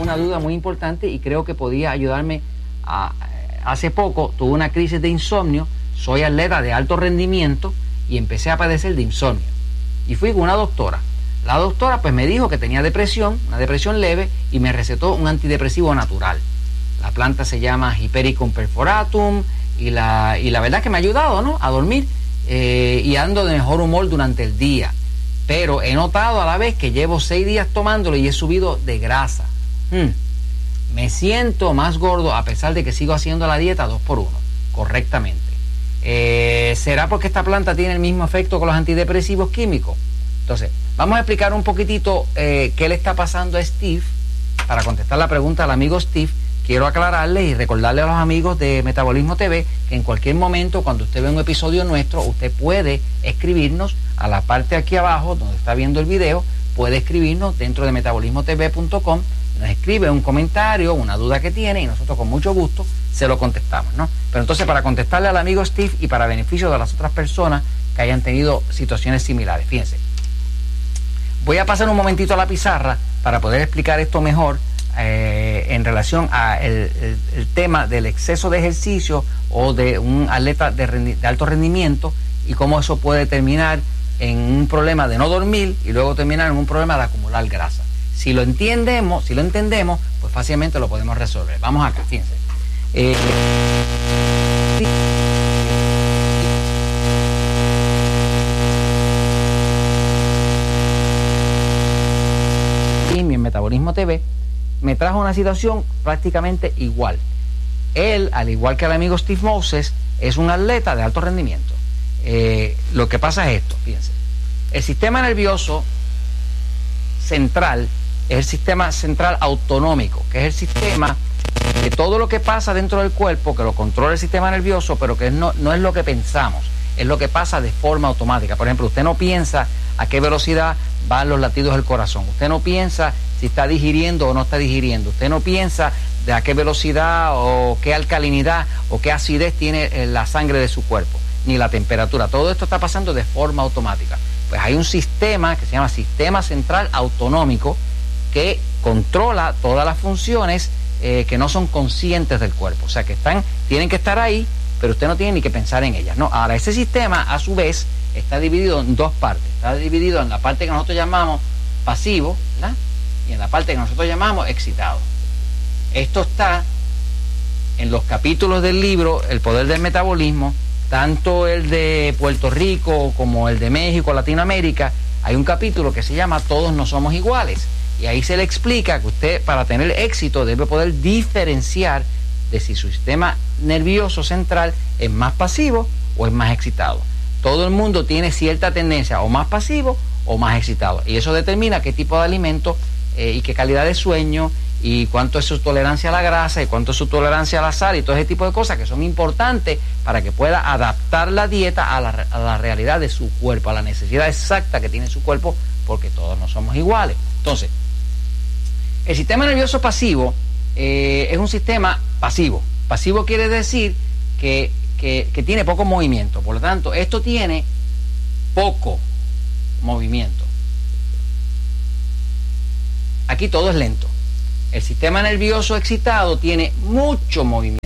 una duda muy importante y creo que podía ayudarme. Hace poco tuve una crisis de insomnio, soy atleta de alto rendimiento y empecé a padecer de insomnio. Y fui con una doctora. La doctora pues me dijo que tenía depresión, una depresión leve, y me recetó un antidepresivo natural. La planta se llama Hypericum perforatum y la verdad que me ha ayudado, ¿no?, a dormir y ando de mejor humor durante el día. Pero he notado a la vez que llevo 6 días tomándolo y he subido de grasa. Me siento más gordo a pesar de que sigo haciendo la dieta 2x1 correctamente. ¿Será porque esta planta tiene el mismo efecto que los antidepresivos químicos? Entonces, vamos a explicar un poquitito qué le está pasando a Steve. Para contestar la pregunta al amigo Steve, quiero aclararle y recordarle a los amigos de Metabolismo TV que en cualquier momento, cuando usted ve un episodio nuestro, usted puede escribirnos a la parte aquí abajo donde está viendo el video, puede escribirnos dentro de metabolismotv.com, nos escribe un comentario, una duda que tiene y nosotros con mucho gusto se lo contestamos, ¿no? Pero entonces, para contestarle al amigo Steve y para beneficio de las otras personas que hayan tenido situaciones similares, fíjense, voy a pasar un momentito a la pizarra para poder explicar esto mejor en relación a el tema del exceso de ejercicio o de un atleta de alto rendimiento y cómo eso puede terminar en un problema de no dormir y luego terminar en un problema de acumular grasa. Si lo entendemos, pues fácilmente lo podemos resolver. Vamos acá, fíjense. En Metabolismo TV me trajo una situación prácticamente igual. Él, al igual que el amigo Steve Moses, es un atleta de alto rendimiento. Lo que pasa es esto, fíjense. El sistema nervioso central es el sistema central autonómico, que es el sistema de todo lo que pasa dentro del cuerpo, que lo controla el sistema nervioso, pero que no es lo que pensamos, es lo que pasa de forma automática. Por ejemplo, usted no piensa a qué velocidad van los latidos del corazón, usted no piensa si está digiriendo o no está digiriendo, usted no piensa de a qué velocidad o qué alcalinidad o qué acidez tiene la sangre de su cuerpo, ni la temperatura. Todo esto está pasando de forma automática. Pues hay un sistema que se llama sistema central autonómico que controla todas las funciones que no son conscientes del cuerpo, o sea que tienen que estar ahí, pero usted no tiene ni que pensar en ellas, ¿no? Ahora, ese sistema a su vez está dividido en dos partes. Está dividido en la parte que nosotros llamamos pasivo, ¿verdad?, y en la parte que nosotros llamamos excitado. Esto está en los capítulos del libro El Poder del Metabolismo, tanto el de Puerto Rico como el de México, Latinoamérica. Hay un capítulo que se llama Todos no somos iguales, y ahí se le explica que usted, para tener éxito, debe poder diferenciar de si su sistema nervioso central es más pasivo o es más excitado. Todo el mundo tiene cierta tendencia o más pasivo o más excitado, y eso determina qué tipo de alimento y qué calidad de sueño y cuánto es su tolerancia a la grasa y cuánto es su tolerancia a la sal y todo ese tipo de cosas que son importantes para que pueda adaptar la dieta a la realidad de su cuerpo, a la necesidad exacta que tiene su cuerpo, porque todos no somos iguales. Entonces, el sistema nervioso pasivo es un sistema pasivo. Pasivo quiere decir que tiene poco movimiento. Por lo tanto, esto tiene poco movimiento. Aquí todo es lento. El sistema nervioso excitado tiene mucho movimiento.